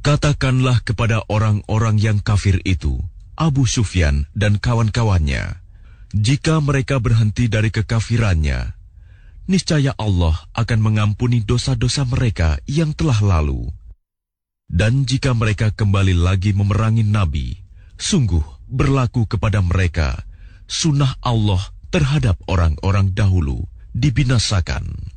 Katakanlah kepada orang-orang yang kafir itu, Abu Sufyan dan kawan-kawannya, jika mereka berhenti dari kekafirannya, niscaya Allah akan mengampuni dosa-dosa mereka yang telah lalu. Dan jika mereka kembali lagi memerangi Nabi, sungguh berlaku kepada mereka sunnah Allah terhadap orang-orang dahulu dibinasakan.